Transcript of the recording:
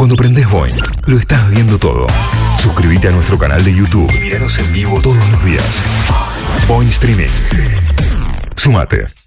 Cuando prendés Boing, lo estás viendo todo. Suscríbete a nuestro canal de YouTube y míranos en vivo todos los días. Boing Streaming. Sumate.